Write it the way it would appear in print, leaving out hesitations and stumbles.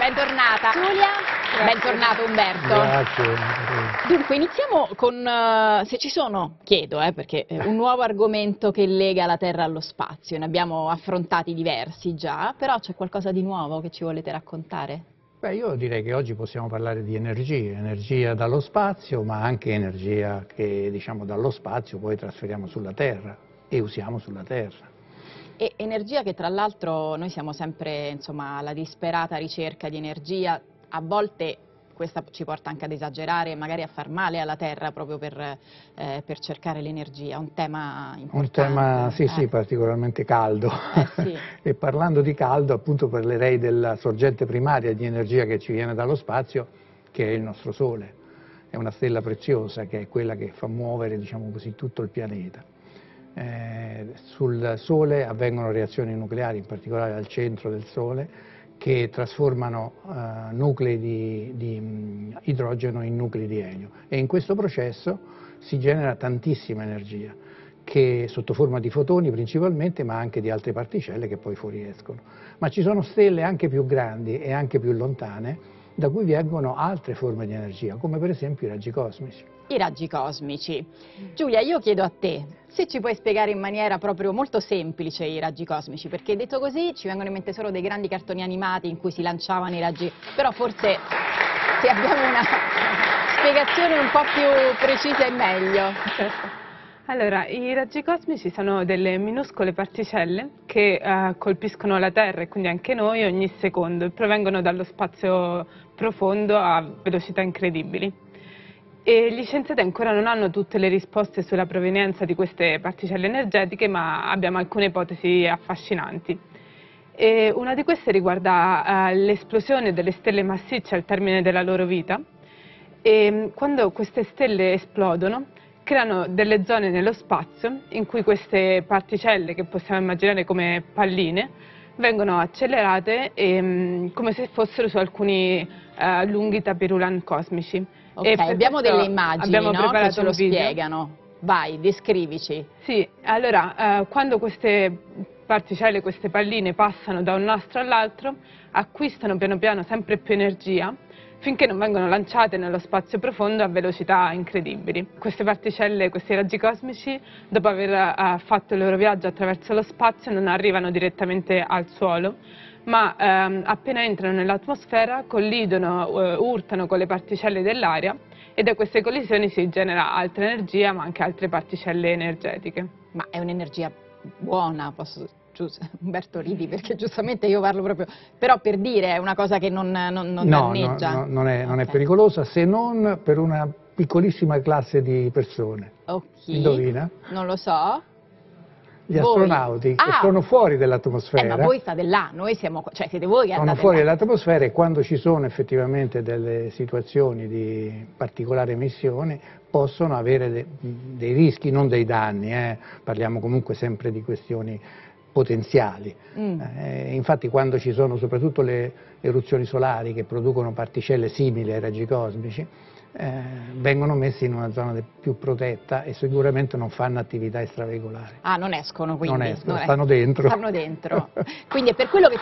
bentornata. Giulia, bentornato Umberto. Grazie. Dunque, iniziamo con, se ci sono, chiedo, perché un nuovo argomento che lega la Terra allo spazio. Ne abbiamo affrontati diversi già, però c'è qualcosa di nuovo che ci volete raccontare? Beh, io direi che oggi possiamo parlare di energia dallo spazio, ma anche energia che diciamo dallo spazio poi trasferiamo sulla Terra e usiamo sulla Terra. E energia che tra l'altro noi siamo sempre insomma alla disperata ricerca di energia, a volte questa ci porta anche ad esagerare e magari a far male alla Terra proprio per cercare l'energia, un tema importante. Un tema, sì, particolarmente caldo. Sì. E parlando di caldo, appunto parlerei della sorgente primaria di energia che ci viene dallo spazio, che è il nostro Sole. È una stella preziosa che è quella che fa muovere, diciamo così, tutto il pianeta. Sul Sole avvengono reazioni nucleari, in particolare al centro del Sole, che trasformano nuclei di idrogeno in nuclei di elio, e in questo processo si genera tantissima energia, che sotto forma di fotoni principalmente, ma anche di altre particelle che poi fuoriescono. Ma ci sono stelle anche più grandi e anche più lontane, da cui vengono altre forme di energia, come per esempio i raggi cosmici. I raggi cosmici. Giulia, io chiedo a te se ci puoi spiegare in maniera proprio molto semplice i raggi cosmici, perché detto così ci vengono in mente solo dei grandi cartoni animati in cui si lanciavano i raggi, però forse se abbiamo una spiegazione un po' più precisa è meglio. Certo. Allora, i raggi cosmici sono delle minuscole particelle che colpiscono la Terra e quindi anche noi ogni secondo e provengono dallo spazio profondo a velocità incredibili. E gli scienziati ancora non hanno tutte le risposte sulla provenienza di queste particelle energetiche, ma abbiamo alcune ipotesi affascinanti. E una di queste riguarda l'esplosione delle stelle massicce al termine della loro vita. E quando queste stelle esplodono, creano delle zone nello spazio in cui queste particelle, che possiamo immaginare come palline, vengono accelerate come se fossero su alcuni lunghi tapirulan cosmici. Ok, abbiamo delle immagini, no, che ce lo spiegano. Vai, descrivici. Sì, allora quando queste particelle, queste palline passano da un nastro all'altro, acquistano piano piano sempre più energia, finché non vengono lanciate nello spazio profondo a velocità incredibili. Queste particelle, questi raggi cosmici, dopo aver fatto il loro viaggio attraverso lo spazio, non arrivano direttamente al suolo, ma appena entrano nell'atmosfera collidono, urtano con le particelle dell'aria, e da queste collisioni si genera altra energia, ma anche altre particelle energetiche. Ma è un'energia buona, Umberto ridi perché giustamente io parlo proprio, però per dire è una cosa che non danneggia. No, non è pericolosa, se non per una piccolissima classe di persone. Okay. Indovina? Non lo so. Gli astronauti che sono fuori dall'atmosfera. Ma voi state là, noi siamo, cioè siete voi che andate là. Sono fuori dall'atmosfera, e quando ci sono effettivamente delle situazioni di particolare emissione possono avere dei rischi, non dei danni, parliamo comunque sempre di questioni potenziali. Infatti quando ci sono soprattutto le eruzioni solari che producono particelle simili ai raggi cosmici, vengono messi in una zona più protetta e sicuramente non fanno attività extraveicolari. Ah, non escono quindi? Non escono, stanno dentro. Stanno dentro. Quindi è per quello che